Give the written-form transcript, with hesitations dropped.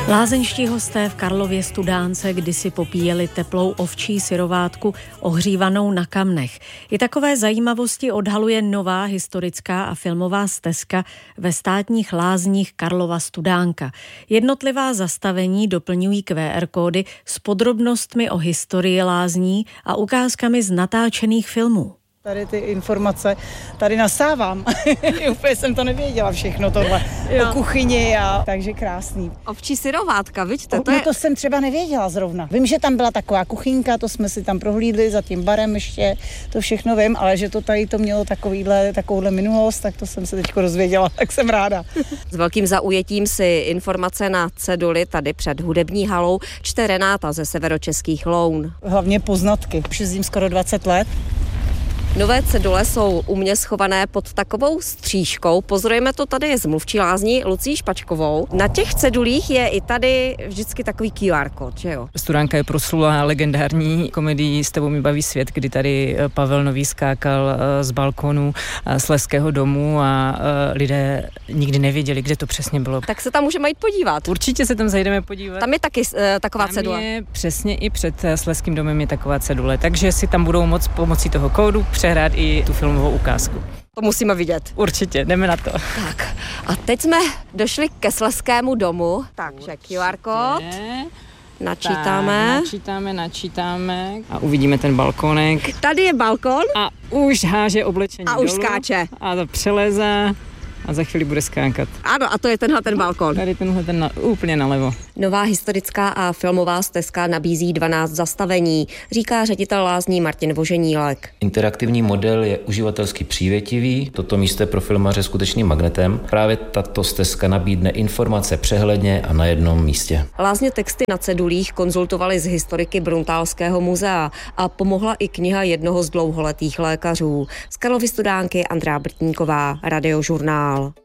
Lázeňští hosté v Karlově Studánce kdysi popíjeli teplou ovčí syrovátku ohřívanou na kamnech. I takové zajímavosti odhaluje nová historická a filmová stezka ve státních lázních Karlova Studánka. Jednotlivá zastavení doplňují QR kódy s podrobnostmi o historii lázní a ukázkami z natáčených filmů. Tady ty informace tady nasávám. Úplně jsem to nevěděla všechno tohle. O kuchyni a takže krásný. Ovčí syrovátka, vidíte? To jsem třeba nevěděla zrovna. Vím, že tam byla taková kuchynka, to jsme si tam prohlídli za tím barem ještě, to všechno vím, ale že to tady to mělo takovouhle minulost, tak to jsem se teďko dozvěděla, tak jsem ráda. S velkým zaujetím si informace na ceduli tady před hudební halou čte Renáta ze severočeských Loun. Hlavně poznatky. Už jezdím skoro 20 let. Nové cedule jsou u mě schované pod takovou střížkou. Pozorujeme to tady z mluvčí lázní Lucí Špačkovou. Na těch cedulích je i tady vždycky takový QR kód, že jo? Studánka je proslulá legendární komedii S tebou mi baví svět, kdy tady Pavel Nový skákal z balkonu Slezského domu a lidé nikdy nevěděli, kde to přesně bylo. Tak se tam můžeme jít podívat. Určitě se tam zajdeme podívat. Tam je taky taková cedule. Tam je přesně i před Slezským domem je taková cedule, takže si tam budou moct pomocí toho kódu přehrát i tu filmovou ukázku. To musíme vidět. Určitě, jdeme na to. Tak a teď jsme došli ke Slezskému domu, takže QR kód. Načítáme a uvidíme ten balkónek. Tady je balkon. A už háže oblečení a dolů. Už skáče. A to přelézá a za chvíli bude skákat. Ano, a to je tenhle ten balkon. Tady tenhle úplně nalevo. Nová historická a filmová stezka nabízí 12 zastavení, říká ředitel lázní Martin Voženílek. Interaktivní model je uživatelsky přívětivý, toto místo je pro filmaře skutečným magnetem. Právě tato stezka nabídne informace přehledně a na jednom místě. Lázně texty na cedulích konzultovali s historiky Bruntálského muzea a pomohla i kniha jednoho z dlouholetých lékařů. Z Karlovy Studánky Andrea Brtníková, Radiožurnál.